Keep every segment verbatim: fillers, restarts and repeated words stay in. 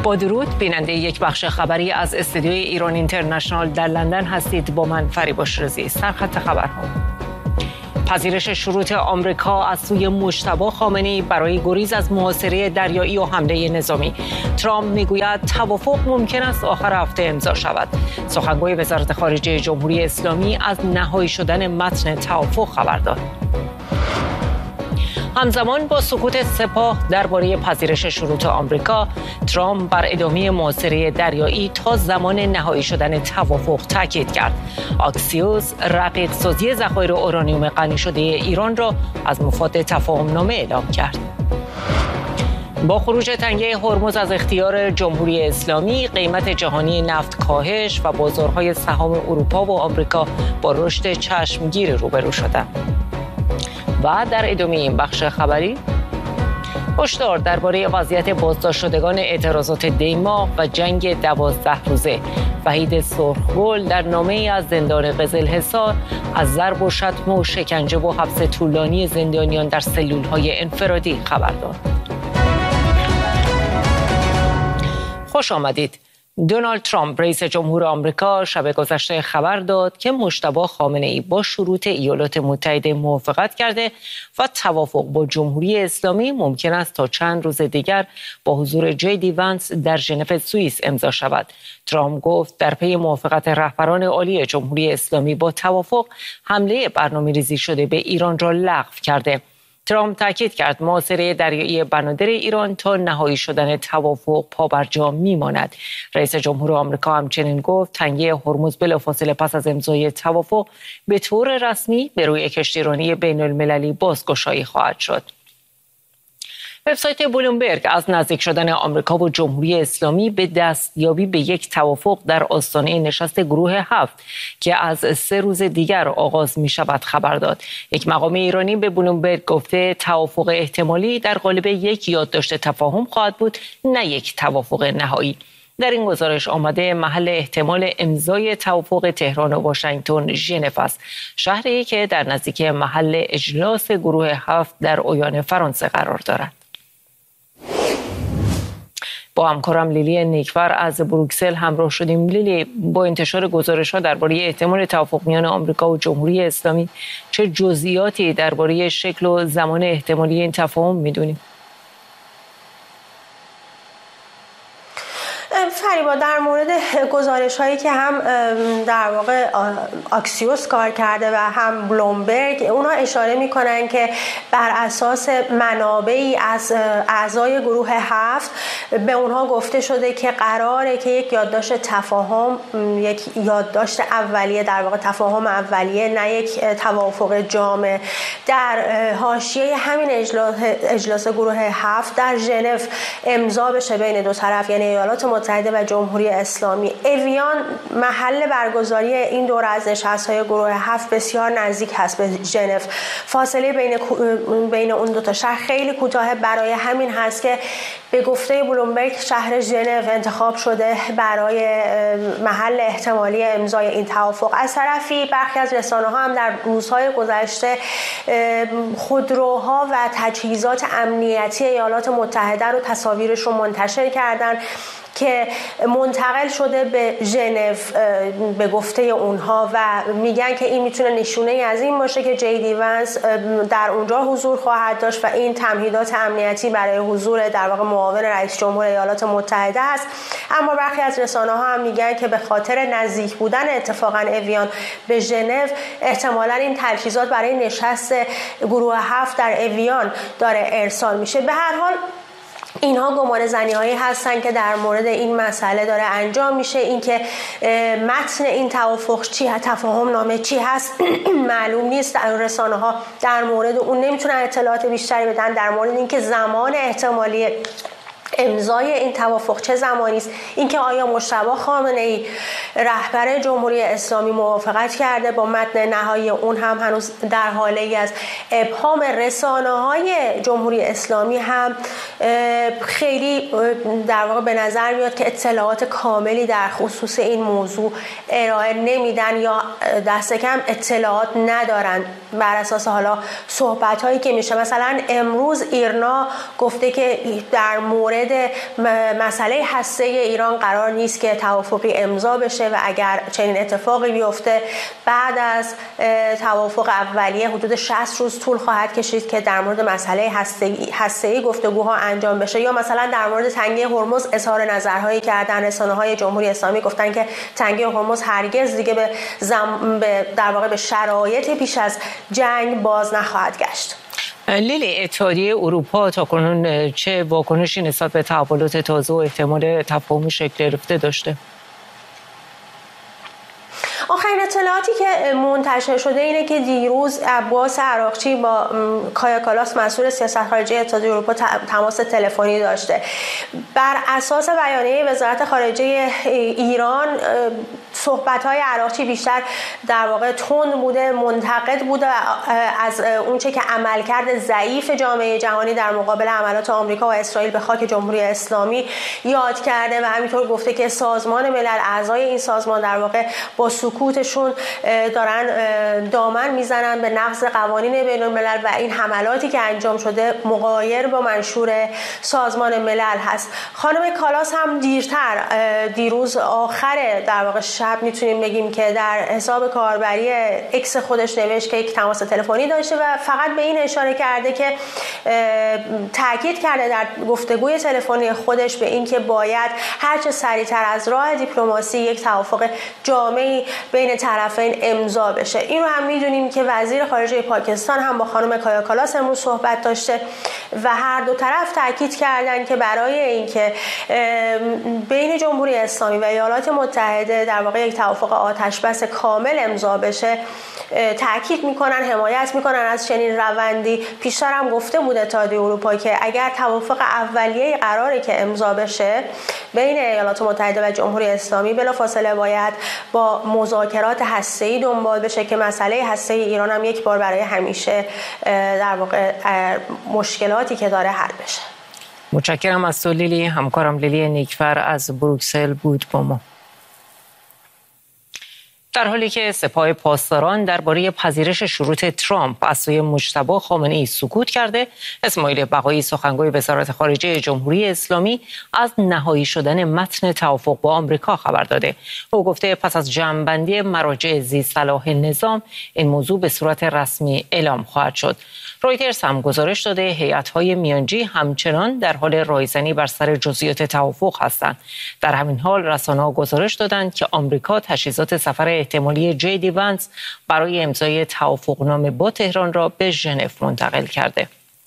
با درود، بیننده یک بخش خبری از استودیوی ایران اینترنشنال در لندن هستید. با من فریبا شیرازی. سرخط خبرها: پذیرش شروط آمریکا از سوی مجتبی خامنه‌ای برای گریز از محاصره دریایی و حمله نظامی. ترامپ میگوید توافق ممکن است آخر هفته امضا شود. سخنگوی وزارت خارجه جمهوری اسلامی از نهایی شدن متن توافق خبر داد. همزمان با سکوت سپاه درباره پذیرش شروط آمریکا، ترامپ بر ادامه محاصره دریایی تا زمان نهایی شدن توافق تاکید کرد. آکسیوس رقیق‌سازی ذخایر اورانیوم غنی شده ایران را از مفاد تفاهم‌نامه اعلام کرد. با خروج تنگه هرمز از اختیار جمهوری اسلامی، قیمت جهانی نفت کاهش و بازارهای سهام اروپا و آمریکا با رشد چشمگیر روبرو شدند. و در ادامه این بخش خبری، هشدار درباره وضعیت بازداشت شدگان اعتراضات دی‌ماه و جنگ دوازده روزه. وحید سرخگل در نامه‌ای از زندان قزلحصار از ضرب و شتم و شکنجه و حبس طولانی زندانیان در سلول‌های انفرادی خبر داد. خوش آمدید. دونالد ترامپ رئیس جمهور آمریکا شب گذشته خبر داد که مجتبی خامنه‌ای با شروط ایالات متحده موافقت کرده و توافق با جمهوری اسلامی ممکن است تا چند روز دیگر با حضور جی دی ونس در ژنو سوئیس امضا شود. ترامپ گفت در پی موافقت رهبران عالی جمهوری اسلامی با توافق، حمله برنامه‌ریزی شده به ایران را لغو کرده. ترامپ تاکید کرد محاصره دریایی بنادر ایران تا نهایی شدن توافق پابرجا میماند. رئیس جمهور آمریکا همچنین گفت تنگه هرمز بلافاصله پس از امضای توافق به طور رسمی به روی کشتیرانی بین المللی بازگشایی خواهد شد. وبسایت بلومبرگ از نزدیک شدن آمریکا و جمهوری اسلامی به دستیابی به یک توافق در آستانه نشست گروه هفت که از سه روز دیگر آغاز می شود خبر داد. یک مقام ایرانی به بلومبرگ گفته توافق احتمالی در قالب یک یادداشت تفاهم خواهد بود، نه یک توافق نهایی. در این گزارش آمده محل احتمال امضای توافق تهران و واشنگتن ژنو است، شهری که در نزدیکی محل اجلاس گروه هفت در اویان فرانسه قرار دارد. با همکارم لیلی نیکفر از بروکسل همراه شدیم. لیلی، با انتشار گزارش‌ها درباره احتمال توافق میان آمریکا و جمهوری اسلامی، چه جزئیاتی درباره شکل و زمان احتمالی این تفاهم می‌دونیم؟ فریبا، در مورد گزارش هایی که هم در واقع آکسیوس کار کرده و هم بلومبرگ، اونها اشاره میکنن که بر اساس منابعی از اعضای گروه هفت به اونها گفته شده که قراره که یک یادداشت تفاهم، یک یادداشت اولیه، در واقع تفاهم اولیه نه یک توافق جامع، در حاشیه همین اجلاس, اجلاس گروه هفت در ژنو امضا بشه بین دو طرف، یعنی ایالات متحده و جمهوری اسلامی. اویان، محل برگزاری این دوره از نشست‌های گروه هفت، بسیار نزدیک هست به ژنو. فاصله بین بین اون دو تا شهر خیلی کوتاه، برای همین هست که به گفته بلومبرگ شهر ژنو انتخاب شده برای محل احتمالی امضای این توافق. از طرفی برخی از رسانه‌ها هم در روزهای گذشته خودروها و تجهیزات امنیتی ایالات متحده رو تصاویرش رو منتشر کردن که منتقل شده به ژنو به گفته اونها و میگن که این میتونه نشونه ای از این باشه که جی دی ونس در اونجا حضور خواهد داشت و این تمهیدات امنیتی برای حضور در واقع معاون رئیس جمهور ایالات متحده است. اما برخی از رسانه‌ها هم میگن که به خاطر نزدیک بودن اتفاقا اویان به ژنو، احتمالاً این تجهیزات برای نشست گروه هفت در اویان داره ارسال میشه. به هر حال اینها گمان زنی هایی هستن که در مورد این مسئله داره انجام میشه. اینکه متن این توافق چی، تفاهم نامه چی هست معلوم نیست. رسانه ها در مورد اون نمیتونن اطلاعات بیشتری بدن. در مورد اینکه زمان احتمالی امضای این توافق چه زمانی است، اینکه آیا مجتبی خامنه‌ای رهبر جمهوری اسلامی موافقت کرده با متن نهایی اون، هم هنوز در حاله ای از ابهام. رسانه‌های جمهوری اسلامی هم خیلی در واقع به نظر میاد که اطلاعات کاملی در خصوص این موضوع ارائه نمیدن یا دست کم اطلاعات ندارن بر اساس حالا صحبت‌هایی که میشه. مثلا امروز ایرنا گفته که در مورد مورد مسئله هسته ایران قرار نیست که توافقی امضا بشه و اگر چنین اتفاقی بیفته بعد از توافق اولیه حدود شصت روز طول خواهد کشید که در مورد مسئله هسته‌ای گفتگوها انجام بشه. یا مثلا در مورد تنگه هرمز اظهار نظرهایی کردن رسانه‌های جمهوری اسلامی، گفتن که تنگه هرمز هرگز دیگه به, زم... به در واقع به شرایط پیش از جنگ باز نخواهد گشت. لیلی، اتحادیه اروپا تاکنون چه واکنشی نسبت به تحولات تازه و احتمال تفاهمی شکل گرفته داشته؟ آخرین اطلاعاتی که منتشر شده اینه که دیروز عباس عراقچی با کایا کالاس مسئول سیاست خارجی اتحادیه اروپا تماس تلفنی داشته. بر اساس بیانیه وزارت خارجه ایران صحبت‌های عراقچی بیشتر در واقع تند بوده، منتقد بوده از اونچه که عملکرد ضعیف جامعه جهانی در مقابل حملات آمریکا و اسرائیل به خاک جمهوری اسلامی یاد کرده و همینطور گفته که سازمان ملل، اعضای این سازمان در واقع با سکوتشون دارن دامن میزنن به نقض قوانین بین الملل و این حملاتی که انجام شده مغایر با منشور سازمان ملل هست. خانم کالاس هم دیرتر دیروز آخر در واقع شب میتونیم بگیم که در حساب کاربری اکس خودش نوشت که یک تماس تلفنی داشته و فقط به این اشاره کرده که تاکید کرده در گفتگوی تلفنی خودش به این که باید هرچه سریعتر از راه دیپلماسی یک توافق جامعی بین طرفین امضا بشه. این رو هم میدونیم که وزیر خارجه پاکستان هم با خانم کایا کالاس امروز صحبت داشته و هر دو طرف تاکید کردن که برای اینکه بین جمهوری اسلامی و ایالات متحده در واقع یک توافق آتش بس کامل امضا بشه تاکید میکنن، حمایت میکنن از چنین روندی. پیشتر هم گفته بود اتحادیه اروپا که اگر توافق اولیه قراره که امضا بشه بین ایالات متحده و جمهوری اسلامی بلافاصله باید با مذاکرات هسته‌ای دنبال بشه که مسئله هسته‌ای ایران هم یک بار برای همیشه در واقع مشکلاتی که داره حل بشه. متشکرم از تو لیلی. همکارم لیلی نیکفر از بروکسل بود با ما. در حالی که سپاه پاسداران درباره پذیرش شروط ترامپ از سوی مجتبی خامنه‌ای سکوت کرده، اسماعیل بقایی سخنگوی وزارت خارجه جمهوری اسلامی از نهایی شدن متن توافق با آمریکا خبر داده. او گفته پس از جمع‌بندی مراجع ذی صلاح نظام این موضوع به صورت رسمی اعلام خواهد شد. رویترز هم گزارش داده هیئت‌های میانجی همچنان در حال رایزنی بر سر جزئیات توافق هستند. در همین حال رسانه‌ها گزارش دادند که آمریکا تجهیزات سفر احتمالی جی دی ونس برای امضای توافقنامه با تهران را به ژنو منتقل کرده.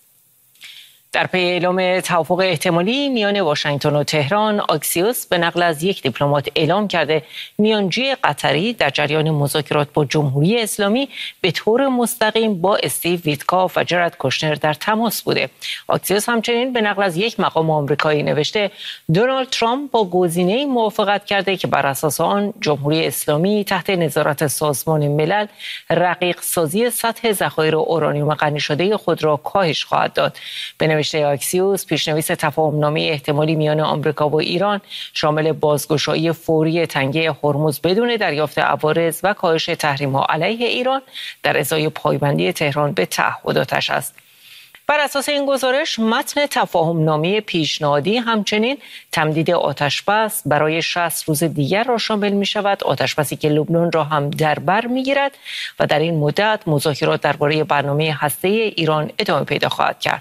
در پی اعلام توافق احتمالی میان واشنگتن و تهران، آکسیوس به نقل از یک دیپلمات اعلام کرده میانجی قطری در جریان مذاکرات با جمهوری اسلامی به طور مستقیم با استیو ویتکاف و جرد کوشنر در تماس بوده. آکسیوس همچنین به نقل از یک مقام آمریکایی نوشته دونالد ترامپ با گزینه‌ای موافقت کرده که بر اساس آن جمهوری اسلامی تحت نظارت سازمان ملل رقیق سازی سطح ذخایر اورانیوم غنی شده خود را کاهش خواهد داد. به نوشته آکسیوس، پیشنویس تفاهم‌نامه احتمالی میان آمریکا و ایران شامل بازگشایی فوری تنگه هرمز بدون دریافت عوارض و کاهش تحریم‌ها علیه ایران در ازای پایبندی تهران به تعهداتش است. بر اساس این گزارش متن تفاهم‌نامه پیشنهادی همچنین تمدید آتشبس برای شصت روز دیگر را شامل می شود، آتشبسی که لبنان را هم در بر می گیرد و در این مدت مذاکرات درباره برنامه هسته‌ای ایران ادامه پیدا خواهد کرد.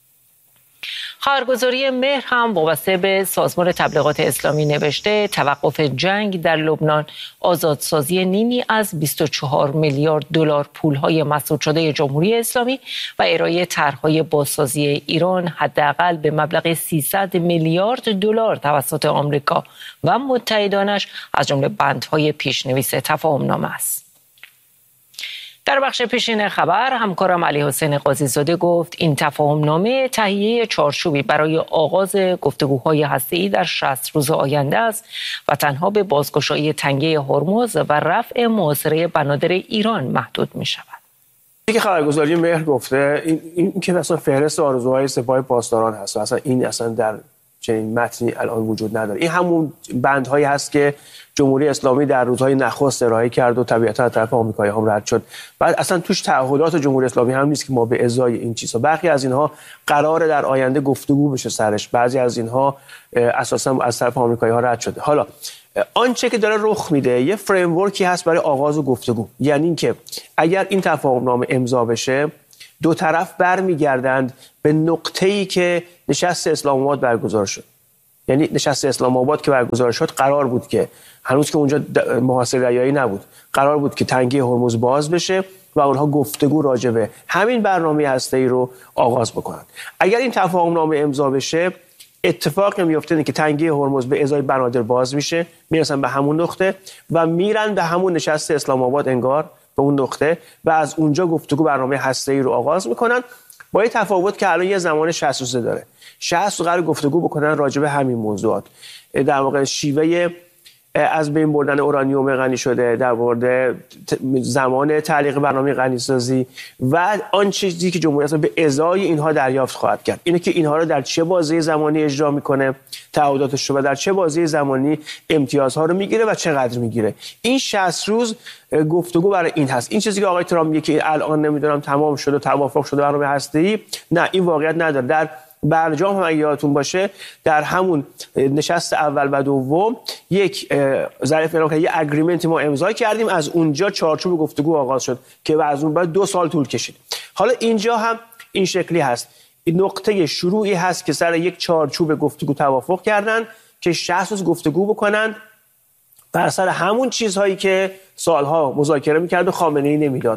خبرگزاری مهر هم وابسته به سازمان تبلیغات اسلامی نوشته توقف جنگ در لبنان، آزادسازی نیمی از بیست و چهار میلیارد دلار پولهای مسدود شده جمهوری اسلامی و ارائه طرح‌های بازسازی ایران حداقل به مبلغ سیصد میلیارد دلار توسط آمریکا و متحدانش از جمله بندهای پیشنویس تفاهم‌نامه است. در بخش پیشین خبر همکارم علی حسین قاضی زاده گفت این تفاهم‌نامه تهیه چارچوبی برای آغاز گفتگوهای هسته‌ای در شصت روز آینده است و تنها به بازگشایی تنگه هرمز و رفع محاصره بنادر ایران محدود می شود. که خبرگزاری مهر گفته این, این که اصلا فهرست آرزوهای سپاه پاسداران هست و اصلا این اصلا در چنین متنی الان وجود نداره. این همون بندهایی هست که جمهوری اسلامی در روزهای نخست ارائه کرد و طبیعتا از طرف آمریکایی هم رد شد. بعد اصلا توش تعهدات جمهوری اسلامی هم نیست که ما به ازای این چیزها. برخی از اینها قراره در آینده گفتگو بشه سرش، بعضی از اینها اساسا از طرف آمریکایی ها رد شده. حالا آنچه که داره رخ میده یه فریم ورکی هست برای آغاز گفتگو، یعنی اینکه اگر این تفاهم نامه امضا بشه دو طرف برمیگردند به نقطه‌ای که نشست اسلام آباد برگزار شد. یعنی نشست اسلام آباد که برگزار شد قرار بود که هنوز که اونجا محاصره ریایی نبود، قرار بود که تنگه هرمز باز بشه و اونها گفتگو راجع به همین برنامه هسته‌ای رو آغاز بکنن. اگر این تفاهم نامه امضا بشه اتفاقی میفته اینه که تنگه هرمز به ازای بنادر باز میشه، میرسن به همون نقطه و میرن به همون نشست اسلام آباد انگار به اون نقطه و از اونجا گفتگو برنامه هسته‌ای رو آغاز میکنن، با این تفاوت که الان یه زمان شصت روزه داره. شصت روز قرار گفتگو بکنن راجع به همین موضوعات، در واقع شیوه از بین بردن اورانیوم غنی شده، در مورد زمان تعلیق برنامه غنیسازی و آن چیزی که جمهوری اسلامی به ازای اینها دریافت خواهد کرد. اینه که اینها رو در چه بازه زمانی اجرا میکنه، تعهداتش رو، و در چه بازه زمانی امتیازها رو میگیره و چقدر میگیره. این شصت روز گفتگو برای این هست. این چیزی که آقای ترامپ میگه که الان نمیدونم تمام شده، توافق شده برنامه هسته‌ای، نه، این واقعیت نداره. در برجام هم اگه یادتون باشه در همون نشست اول و دوم یک ظریف اعلام کرد، یه اگریمنتی ما امضا کردیم، از اونجا چارچوب گفتگو آغاز شد که از اون بعد دو سال طول کشید. حالا اینجا هم این شکلی هست، این نقطه شروعی هست که سر یک چارچوب گفتگو توافق کردن که شصت روز گفتگو بکنن بر سر همون چیزهایی که سالها مذاکره می‌کرد و خامنه‌ای نمیداد.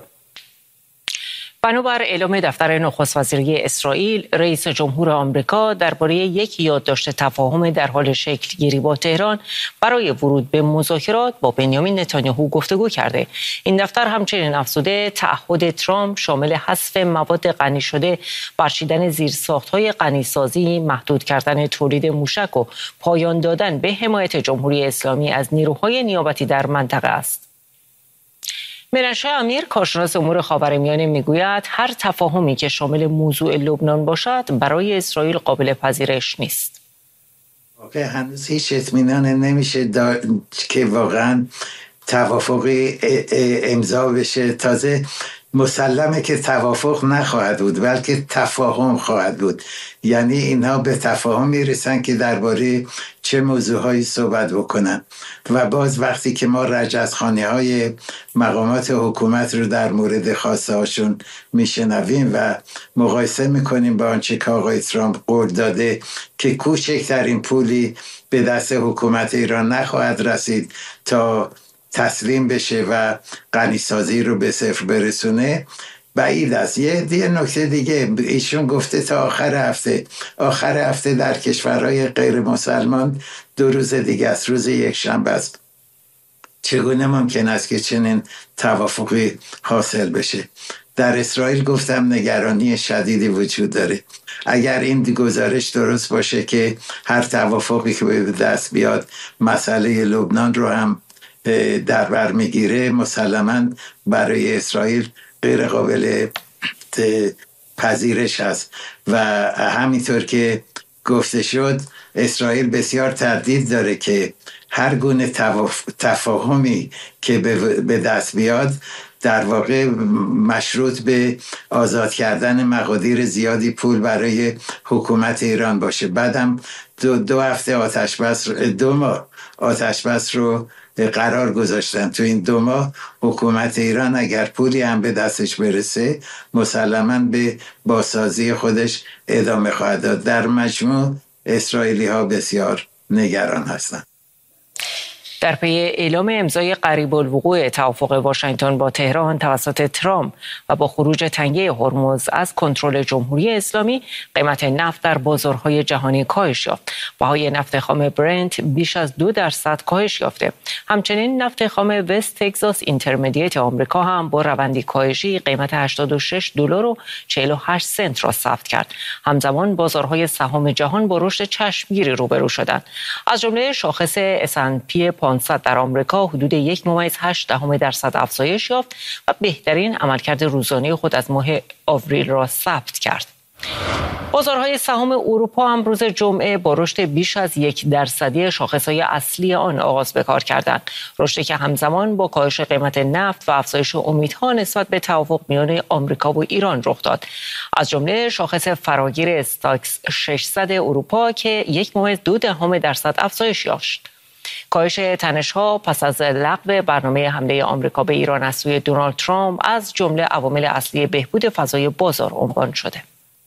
بنابر اعلام دفتر نخست وزیری اسرائیل، رئیس جمهور آمریکا درباره یک یادداشت تفاهم در حال شکل گیری با تهران برای ورود به مذاکرات با بنیامین نتانیاهو گفتگو کرده. این دفتر همچنین افزوده تعهد ترامپ شامل حذف مواد غنی شده، برچیدن زیرساخت‌های غنیسازی، محدود کردن تولید موشک و پایان دادن به حمایت جمهوری اسلامی از نیروهای نیابتی در منطقه است. میرانشاه امیر، کارشناس امور خاورمیانه، میگوید هر تفاهمی که شامل موضوع لبنان باشد برای اسرائیل قابل پذیرش نیست. واقعا هنوز هیچ اطمینان نمیشه دا... که واقعا توافقی امضا بشه. تازه مسلمه که توافق نخواهد بود بلکه تفاهم خواهد بود. یعنی اینها به تفاهم میرسن که درباره چه موضوعهایی صحبت بکنن و باز وقتی که ما رجزخوانی های مقامات حکومت رو در مورد خواسته هاشون میشنویم و مقایسه میکنیم با آنچه که آقای ترامپ قول داده که کوچکترین پولی به دست حکومت ایران نخواهد رسید تا تسلیم بشه و غنیسازی رو به صفر برسونه، بعید است. یه یه نکته دیگه ایشون گفته تا آخر هفته آخر هفته در کشورهای غیر مسلمان دو روز دیگه است، روز یک شنبه است. چگونه ممکن است که چنین توافقی حاصل بشه؟ در اسرائیل گفتم نگرانی شدیدی وجود داره. اگر این گزارش درست باشه که هر توافقی که به دست بیاد مسئله لبنان رو هم در بر میگیره، مسلماً برای اسرائیل غیر قابل پذیرش است و همینطور که گفته شد اسرائیل بسیار تردید داره که هر گونه تفاهمی که به دست بیاد در واقع مشروط به آزاد کردن مقادیر زیادی پول برای حکومت ایران باشه. بعدم دو, دو هفته آتش بس دو ماه آتش بس رو قرار گذاشتن. تو این دو ماه حکومت ایران اگر پولی هم به دستش برسه مسلماً به بازسازی خودش ادامه خواهد داد. در مجموع اسرائیلی ها بسیار نگران هستند. در پی اعلام امضای قریب الوقوع توافق واشنگتن با تهران توسط ترامپ و با خروج تنگه هرمز از کنترل جمهوری اسلامی، قیمت نفت در بازارهای جهانی کاهش یافت. بهای نفت خام برنت بیش از دو درصد کاهش یافته. همچنین نفت خام وست تگزاس اینترمدییت آمریکا هم با روندی کاهشی قیمت هشتاد و شش دلار و چهل و هشت سنت را ثبت کرد. همزمان بازارهای سهام جهان با رشد چشمگیری روبرو شدند. از جمله شاخص اس اند پی پانصد در آمریکا حدود یک ممیز هشت دهم درصد افزایش یافت و بهترین عملکرد روزانه خود از ماه آوریل را ثبت کرد. بازارهای سهام اروپا هم روز جمعه با رشد بیش از یک درصدی شاخصهای اصلی آن آغاز به کار کردند. رشدی که همزمان با کاهش قیمت نفت و افزایش امیدها نسبت به توافق میان آمریکا و ایران رخ داد. از جمله شاخص فراگیر استاکس ششصد اروپا که یک ممیز دو دهم درصد افزایش یافت. کاهش تنش‌ها پس از لغو برنامه حمله آمریکا به ایران از سوی دونالد ترامپ از جمله عوامل اصلی بهبود فضای بازار عنوان شده.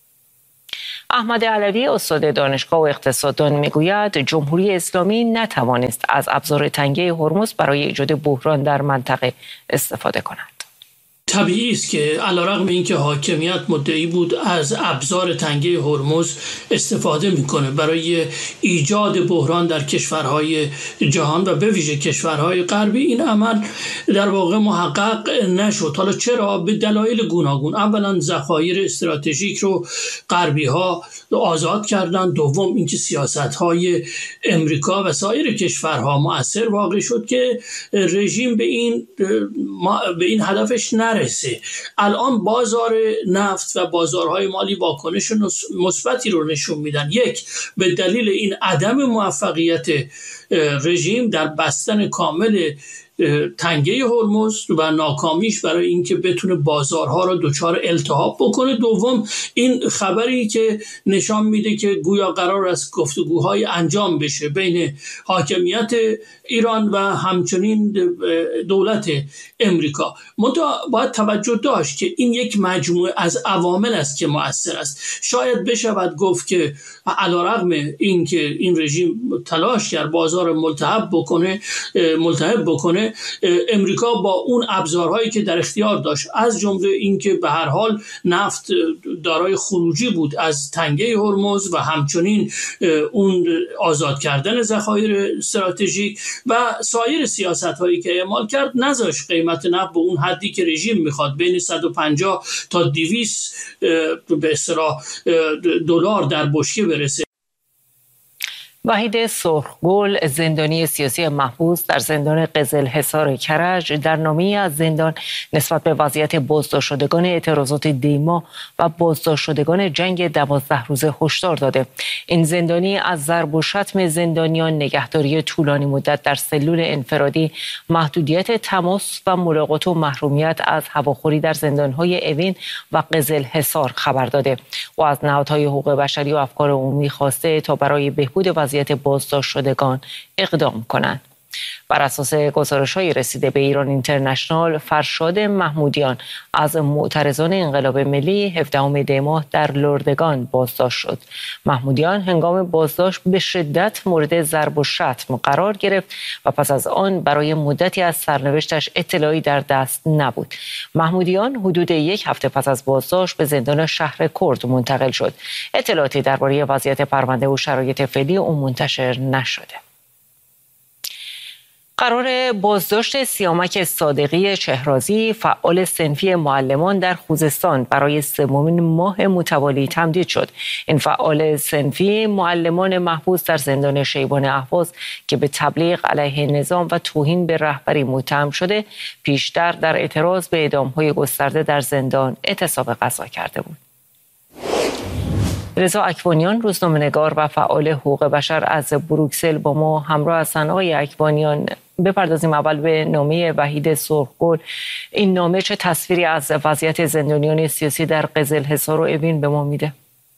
احمد علوی استاد دانشگاه و اقتصاددان میگوید جمهوری اسلامی نتوانست از ابزار تنگه هرمز برای ایجاد بحران در منطقه استفاده کند. طبیعی است که علیرغم اینکه حاکمیت مدعی بود از ابزار تنگه هرمز استفاده میکنه برای ایجاد بحران در کشورهای جهان و به ویژه کشورهای غربی، این عمل در واقع محقق نشد. حالا چرا؟ به دلایل گوناگون. اولا ذخایر استراتژیک رو غربی ها آزاد کردن، دوم اینکه سیاست های امریکا و سایر کشورها مؤثر واقع شد که رژیم به این به این هدفش نرسید. الان بازار نفت و بازارهای مالی واکنش مثبتی رو نشون میدن. یک، به دلیل این عدم موفقیت رژیم در بستن کامل تنگه هرمز و ناکامیش برای اینکه بتونه بازارها رو دچار التهاب بکنه. دوم، این خبری که نشان میده که گویا قرار است گفتگوهای انجام بشه بین حاکمیت ایران و همچنین دولت امریکا. منتها باید توجه داشت که این یک مجموعه از عوامل است که مؤثر است. شاید بشود گفت که علیرغم اینکه این رژیم تلاش کرد بازار ملتهب بکنه ملتهب بکنه امریکا با اون ابزارهایی که در اختیار داشت، از جمله اینکه به هر حال نفت دارای خروجی بود از تنگه هرمز و همچنین اون آزاد کردن ذخایر استراتژیک و سایر سیاست‌هایی که اعمال کرد، نذاشت قیمت نفت به اون حدی که رژیم میخواد بین صد و پنجاه تا دویست به اصطلاح دلار در بشکه برسه. وحید سرخگل، زندانی سیاسی محبوس در زندان قزلحصار کرج، در نامه‌ای از زندان نسبت به وضعیت بازداشت شدگان اعتراضات دیما و بازداشت شدگان جنگ دوازده روزه هشدار داده. این زندانی از ضرب و شتم زندانیان، نگهداری طولانی مدت در سلول انفرادی، محدودیت تماس و ملاقات و محرومیت از هواخوری در زندان‌های اوین و قزلحصار خبر داده و از نهادهای حقوق بشری و افکار عمومی خواسته تا برای بهبود وضعیت بازداشت شدگان اقدام کنند. بر اساس گزارش‌های رسیده به ایران اینترنشنال، فرشاد محمودیان از معترضان انقلاب ملی هفدهم دی ماه در لردگان بازداشت شد. محمودیان هنگام بازداشت به شدت مورد ضرب و شتم قرار گرفت و پس از آن برای مدتی از سرنوشتش اطلاعی در دست نبود. محمودیان حدود یک هفته پس از بازداشت به زندان شهر کرد منتقل شد. اطلاعاتی درباره وضعیت پرونده و شرایط فعلی او منتشر نشده. قرار بازداشت سیامک صادقی چهرازی، فعال صنفی معلمان در خوزستان، برای سومین ماه متوالی تمدید شد. این فعال صنفی معلمان محبوس در زندان شیبان اهواز که به تبلیغ علیه نظام و توهین به رهبری متهم شده، پیشتر در اعتراض به اعدام‌های گسترده در زندان اعتصاب غذا کرده بود. رضا اکوانیان، روزنامه‌نگار و فعال حقوق بشر از بروکسل با ما همراه هستند. آقای اکوانیان، بپردازیم اول به نامه وحید سرخگل. این نامه چه تصویری از وضعیت زندانیان سیاسی در قزلحصار و اوین به ما میده؟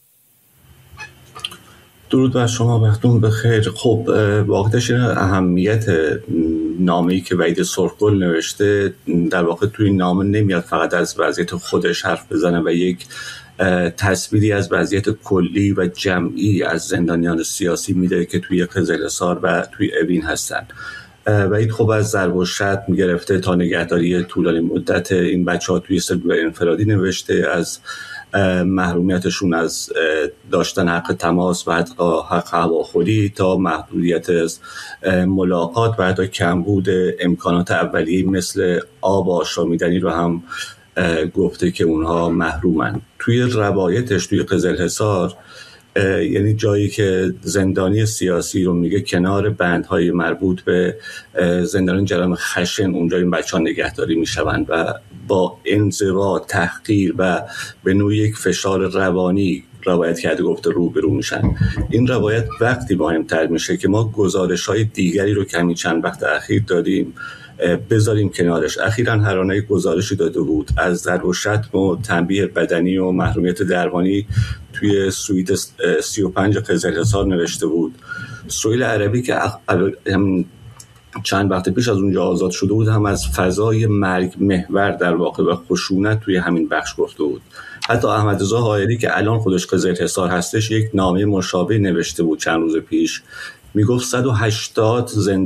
درود بر شما، وقتتون بخیر. خب واقعیتش اهمیت نامه‌ای که وحید سرخگل نوشته، در واقع توی نامه نمیاد فقط از وضعیت خودش حرف بزنه و یک تصویری از وضعیت کلی و جمعی از زندانیان سیاسی میده که توی قزلحصار و توی اوین هستن. وحید خب از ضرب و شتم میگرفته تا نگهداری طولانی مدت این بچه‌ها توی سلول انفرادی نوشته، از محرومیتشون از داشتن حق تماس و حق هواخوری تا محدودیت از ملاقات و حتی کمبود امکانات اولیه مثل آب و آشامیدنی رو هم گفته که اونها محرومن. توی روایتش توی قزلحصار، یعنی جایی که زندانی سیاسی رو میگه کنار بندهای مربوط به زندان جرم خشن، اونجا این بچه ها نگهداری میشوند و با انزوا، تحقیر و به نوعی یک فشار روانی روایت کرده گفته روبرو میشن. این روایت وقتی مهمتر میشه که ما گزارش‌های دیگری رو که همین چند وقت اخیر دادیم بذاریم کنارش. اخیراً هرانه گزارشی داده بود از ضرب و شتم و تنبیه بدنی و محرومیت درمانی توی سویت سی و پنج قزلحصار نوشته بود. سهیل عربی که چند وقت پیش از اونجا آزاد شده بود هم از فضای مرگ محور در واقع و خشونت توی همین بخش گفته بود. حتی احمدرضا حائری که الان خودش قزلحصار هستش یک نامه مشابه نوشته بود چند روز پیش، میگفت صد و هشتاد زندان